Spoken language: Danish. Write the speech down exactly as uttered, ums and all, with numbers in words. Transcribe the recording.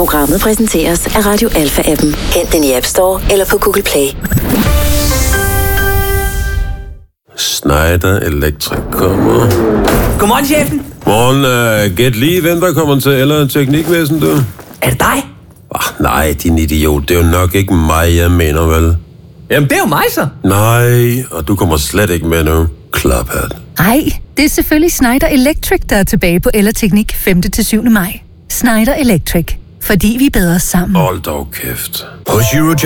Programmet præsenteres af Radio Alpha-appen. Hent den i App Store eller på Google Play. Schneider Electric kommer. Godmorgen, chefen. Morgen, uh, gæt lige, hvem der kommer til eller teknikvæsen, du? Er det dig? Oh, nej, din idiot. Det er jo nok ikke mig, jeg mener, vel? Jamen, det er jo mig så. Nej, og du kommer slet ikke med nu. Klaphat. Ej, det er selvfølgelig Schneider Electric, der er tilbage på Ellerteknik femte til syvende maj. Schneider Electric. Fordi vi er bedre sammen. Hold dog kæft. Hos Eurojack